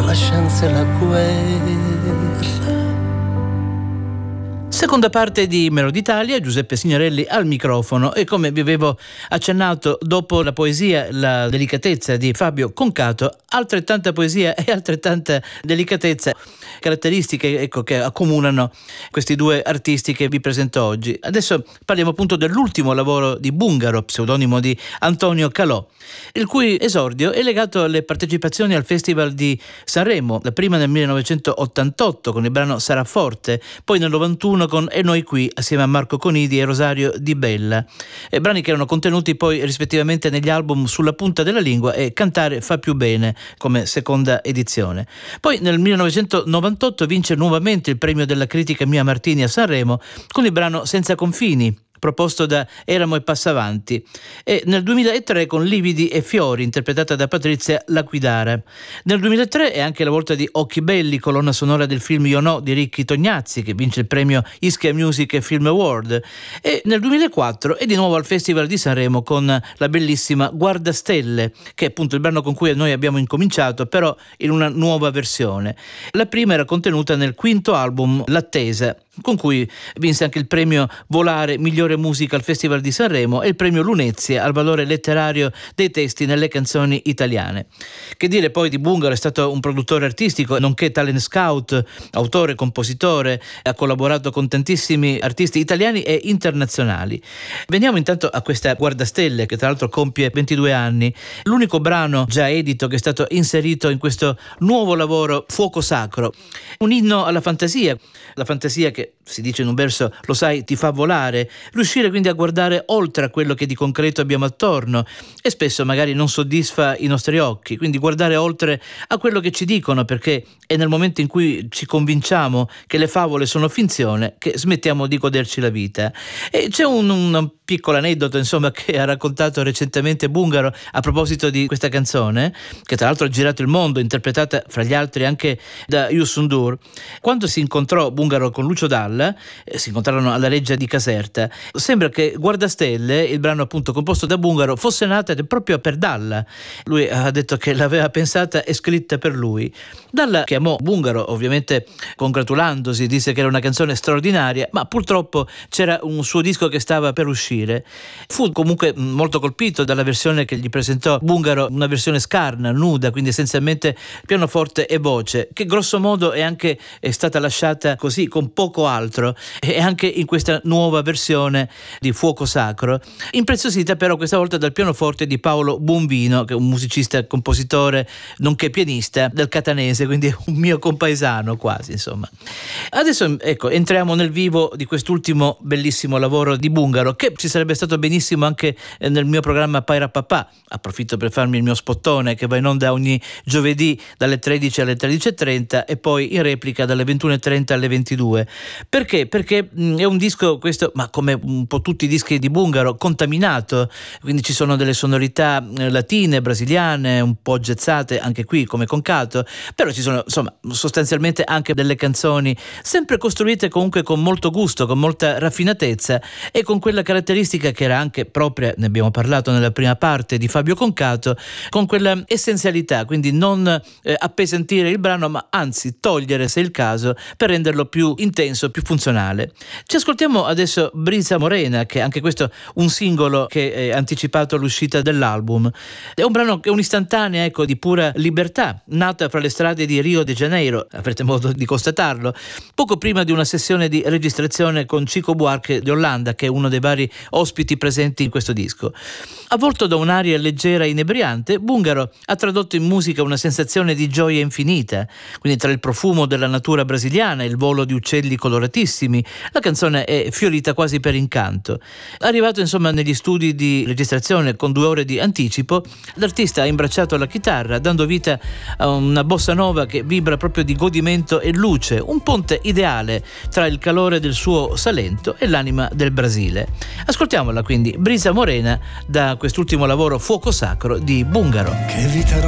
la scienza e la guerra. Seconda parte di Melody Italia, Giuseppe Signorelli al microfono, e come vi avevo accennato, dopo la poesia, la delicatezza di Fabio Concato, altrettanta poesia e altrettanta delicatezza, caratteristiche che accomunano questi due artisti che vi presento oggi. Adesso parliamo appunto dell'ultimo lavoro di Bungaro, pseudonimo di Antonio Calò, il cui esordio è legato alle partecipazioni al Festival di Sanremo, la prima nel 1988 con il brano Sarà Forte, poi nel 91 con E noi qui assieme a Marco Conidi e Rosario Di Bella, brani che erano contenuti poi rispettivamente negli album Sulla punta della lingua e Cantare fa più bene come seconda edizione. Poi nel 1998 vince nuovamente il premio della critica Mia Martini a Sanremo con il brano Senza confini, proposto da Eramo e Passavanti, e nel 2003 con Lividi e Fiori, interpretata da Patrizia Laquidara. Nel 2003 è anche la volta di Occhi Belli, colonna sonora del film Io no di Ricchi Tognazzi, che vince il premio Ischia Music e Film Award, e nel 2004 è di nuovo al Festival di Sanremo con la bellissima Guarda Stelle, che è appunto il brano con cui noi abbiamo incominciato, però in una nuova versione. La prima era contenuta nel quinto album L'Attesa, con cui vinse anche il premio Volare migliore musica al Festival di Sanremo e il premio Lunezia al valore letterario dei testi nelle canzoni italiane. Che dire poi di Bungaro? È stato un produttore artistico nonché talent scout, autore, compositore, ha collaborato con tantissimi artisti italiani e internazionali. Veniamo intanto a questa Guardastelle, che tra l'altro compie 22 anni, l'unico brano già edito che è stato inserito in questo nuovo lavoro Fuoco Sacro, un inno alla fantasia, la fantasia che si dice in un verso, lo sai, ti fa volare, riuscire quindi a guardare oltre a quello che di concreto abbiamo attorno e spesso magari non soddisfa i nostri occhi, quindi guardare oltre a quello che ci dicono, perché è nel momento in cui ci convinciamo che le favole sono finzione che smettiamo di goderci la vita. E c'è un piccolo aneddoto, insomma, che ha raccontato recentemente Bungaro a proposito di questa canzone, che tra l'altro ha girato il mondo, interpretata fra gli altri anche da Youssou N'Dour. Quando si incontrò Bungaro con Lucio Dalla, si incontrarono alla Reggia di Caserta, sembra che Guardastelle, il brano appunto composto da Bungaro, fosse nata proprio per Dalla. Lui ha detto che l'aveva pensata e scritta per lui. Dalla chiamò Bungaro, ovviamente congratulandosi, disse che era una canzone straordinaria, ma purtroppo c'era un suo disco che stava per uscire. Fu comunque molto colpito dalla versione che gli presentò Bungaro, una versione scarna, nuda, quindi essenzialmente pianoforte e voce, che grosso modo è stata lasciata così, con poco altro, e anche in questa nuova versione di Fuoco Sacro, impreziosita però questa volta dal pianoforte di Paolo Buonvino, che è un musicista, compositore nonché pianista del catanese, quindi un mio compaesano quasi, insomma. Adesso ecco, entriamo nel vivo di quest'ultimo bellissimo lavoro di Bungaro, che ci sarebbe stato benissimo anche nel mio programma Paira Papà. Approfitto per farmi il mio spottone, che va in onda ogni giovedì dalle 13 alle 13:30 e poi in replica dalle 21:30 alle 22. Perché? Perché è un disco questo, ma come un po' tutti i dischi di Bungaro, contaminato, quindi ci sono delle sonorità latine, brasiliane, un po' jazzate anche qui come Concato, però ci sono insomma sostanzialmente anche delle canzoni sempre costruite comunque con molto gusto, con molta raffinatezza e con quella caratteristica che era anche propria, ne abbiamo parlato nella prima parte, di Fabio Concato, con quella essenzialità, quindi non appesantire il brano, ma anzi togliere, se è il caso, per renderlo più intenso, più funzionale. Ci ascoltiamo adesso Brisa Morena, che anche questo un singolo che è anticipato all'uscita dell'album. È un brano che è un'istantanea, ecco, di pura libertà, nata fra le strade di Rio de Janeiro, avrete modo di constatarlo, poco prima di una sessione di registrazione con Chico Buarque di Olanda, che è uno dei vari ospiti presenti in questo disco. Avvolto da un'aria leggera e inebriante, Bungaro ha tradotto in musica una sensazione di gioia infinita, quindi tra il profumo della natura brasiliana e il volo di uccelli coloratissimi, la canzone è fiorita quasi per incanto. Arrivato insomma negli studi di registrazione con 2 ore di anticipo, l'artista ha imbracciato la chitarra, dando vita a una bossa nova che vibra proprio di godimento e luce, un ponte ideale tra il calore del suo Salento e l'anima del Brasile. Ascoltiamola quindi, Brisa Morena, da quest'ultimo lavoro Fuoco Sacro di Bungaro. Che vita